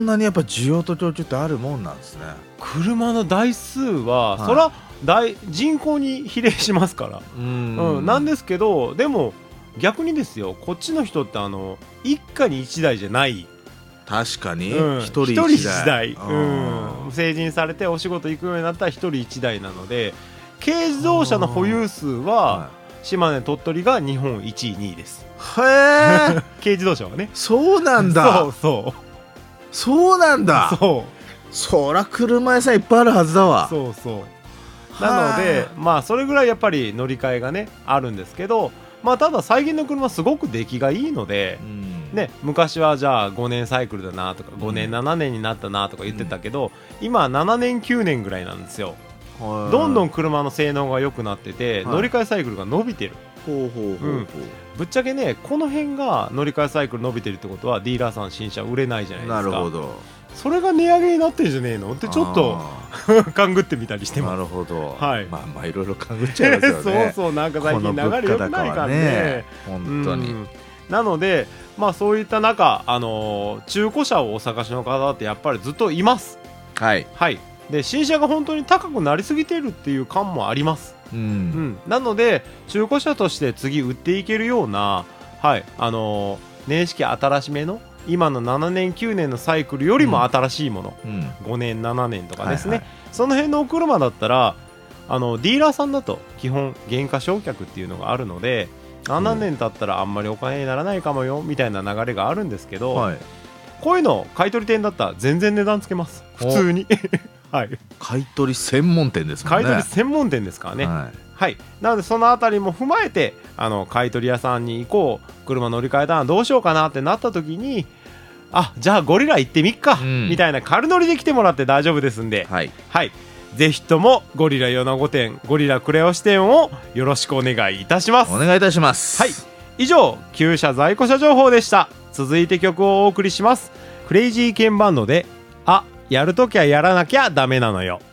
そんなにやっぱ需要と供給ってあるもんなんですね。 車の台数は、 はい、 そら人口に比例しますから、なんですけど、でも逆にですよ、こっちの人って一家に一台じゃない。 確かに、 一人一台、成人されてお仕事行くようになったら一人一台なので、軽自動車の保有数は島根鳥取が日本1位2位です。 へえ軽自動車はね。 そうなんだ。そうなんだ。そら車屋さんいっぱいあるはずだわ。 なのでまあそれぐらいやっぱり乗り換えがねあるんですけど、まあただ最近の車すごく出来がいいので、ね、昔はじゃあ5年サイクルだなとか5年7年になったなとか言ってたけど、今は7年9年ぐらいなんですよ。どんどん車の性能が良くなってて、乗り換えサイクルが伸びてる。ぶっちゃけね、この辺が乗り換えサイクル伸びてるってことはディーラーさん新車売れないじゃないですか。 なるほど。 それが値上げになってるんじゃねえのってちょっと勘ぐってみたりしてます。 なるほど。 はい、 まあいろいろ勘ぐっちゃいますよね。 そうなんか最近流れ良くないからね、 本当に。 なのでまあそういった中、中古車をお探しの方ってやっぱりずっといます。はいで新車が本当に高くなりすぎてるっていう感もあります。なので中古車として次売っていけるような、年式新しめの今の7年9年のサイクルよりも新しいもの、5年7年とかですね、その辺のお車だったらディーラーさんだと基本減価償却っていうのがあるので、7年経ったらあんまりお金にならないかもよみたいな流れがあるんですけど、こういうの買取店だったら全然値段つけます、普通に。 買取専門店ですもんね。 買取専門店ですからね。なのでそのあたりも踏まえて買取屋さんに行こう、車乗り換えたらどうしようかなってなった時に、じゃあゴリラ行ってみっか、みたいな軽乗りで来てもらって大丈夫ですんで、ぜひともゴリラ米子店、ゴリラ倉吉店をよろしくお願いいたします。 お願いいたします。 以上旧車在庫車情報でした。続いて曲をお送りします。クレイジーケンバンドでやるときはやらなきゃダメなのよ。